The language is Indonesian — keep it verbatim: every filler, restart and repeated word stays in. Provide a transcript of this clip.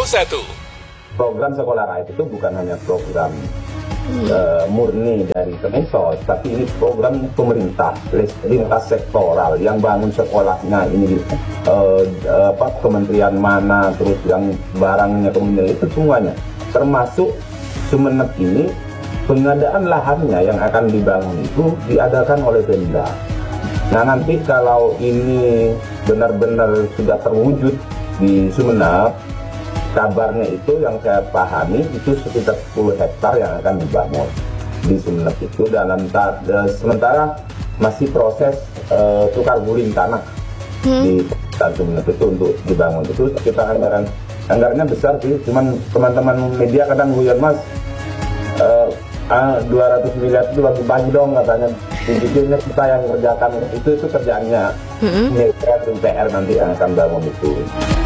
satu. Program Sekolah Rakyat itu bukan hanya program uh, murni dari Kemensos, tapi ini program pemerintah lintas sektoral yang bangun sekolahnya ini uh, apa kementerian mana, terus yang barangnya kemudian itu semuanya, termasuk Sumeneb ini pengadaan lahannya yang akan dibangun itu diadakan oleh Pemda. Nah nanti kalau ini benar-benar sudah terwujud di Sumeneb, kabarnya itu yang saya pahami itu sekitar sepuluh hektar yang akan dibangun di Sumeneb itu, dan antar, sementara masih proses uh, tukar guling tanah hmm. di Sumeneb itu untuk dibangun. Itu kita anggaran anggarannya besar sih, cuman teman-teman media kadang guyon, Mas, uh, uh, dua ratus miliar itu bagi-bagi dong katanya. Intinya kita yang kerjakan itu itu kerjaannya, mm-hmm. P R nanti yang akan bangun itu.